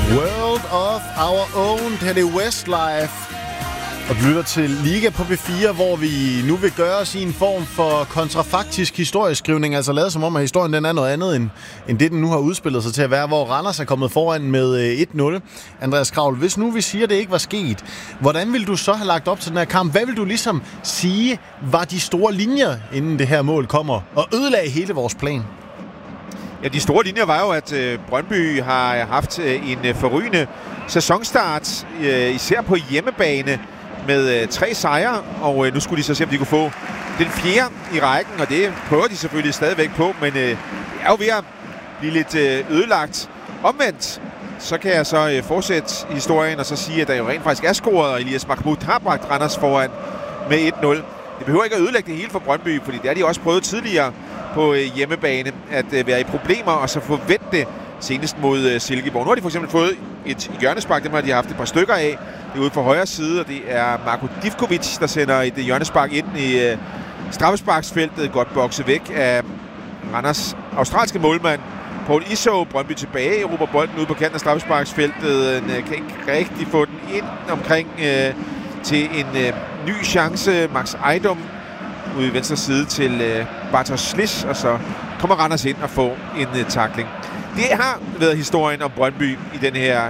World of Our Own, det her det er Westlife. Og du lytter til Liga på P4, hvor vi nu vil gøre os i en form for kontrafaktisk historieskrivning. Altså lavet som om, at historien den er noget andet, end det den nu har udspillet sig til at være, hvor Randers er kommet foran med 1-0. Andreas Kraul, hvis nu vi siger, at det ikke var sket, hvordan vil du så have lagt op til den her kamp? Hvad vil du ligesom sige, var de store linjer, inden det her mål kommer, og ødelagde hele vores plan? Ja, de store linjer var jo, at Brøndby har haft en forrygende sæsonstart, især på hjemmebane, med 3 sejre, og nu skulle de så se, om de kunne få den 4. i rækken, og det prøver de selvfølgelig stadigvæk på, men det er jo ved at blive lidt ødelagt. Omvendt, så kan jeg så fortsætte historien og så sige, at der jo rent faktisk er scoret, og Elias Mahmoud har bragt Randers foran med 1-0. Det behøver ikke at ødelægge det hele for Brøndby, fordi det har de også prøvet tidligere på hjemmebane, at være i problemer og så forvente det senest mod Silkeborg. Nu har de for eksempel fået et hjørnespark, dem har de haft et par stykker af. Det er ude på højre side, og det er Marko Divkovic, der sender et hjørnespark ind i straffesparksfeltet. Godt bokset væk af Randers australske målmand Paul Iso. Brøndby tilbage, råber bolden ude på kanten af straffesparksfeltet. Kan ikke rigtig få den ind omkring til en ny chance. Max Ejdom ude i venstre side til Bartosz Sliss, og så kommer Randers ind og får en tackling. Det har været historien om Brøndby i den her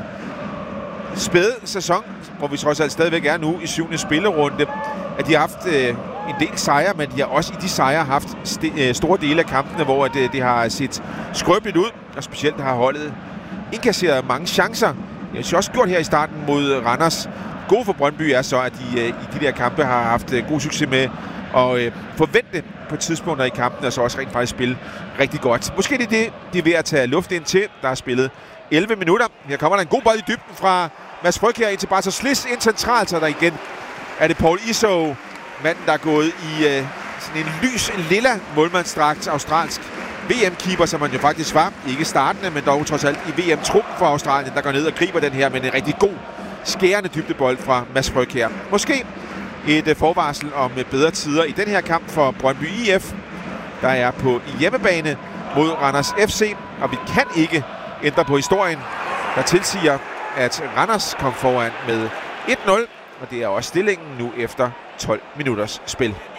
spæde sæson, hvor vi trods alt stadigvæk er nu i 7. spillerunde, at de har haft en del sejre, men de har også i de sejre haft store dele af kampene, hvor det har set skrøbeligt ud, og specielt har holdet indkasseret mange chancer. Det har også gjort her i starten mod Randers. Gode for Brøndby er så, at de i de der kampe har haft god succes med at forvente på tidspunkter i kampen, og så også rent faktisk spille rigtig godt. Måske det er det, de er ved at tage luft ind til. Der er spillet 11 minutter. Her kommer der en god bold i dybden fra Mads Frygkjær ind til Bartosz Sliss ind centralt, så der igen er det Paul Iso, manden der er gået i sådan en lys, lilla målmandsdragt, australsk VM-keeper, som han jo faktisk var. Ikke startende, men dog trods alt i VM-truppen for Australien, der går ned og griber den her med en rigtig god, skærende dybdebold fra Mads Frygkjær. Måske et forvarsel om bedre tider i den her kamp for Brøndby IF, der er på hjemmebane mod Randers FC, og vi kan ikke ændre på historien, der tilsiger, at Randers kom foran med 1-0, og det er også stillingen nu efter 12 minutters spil.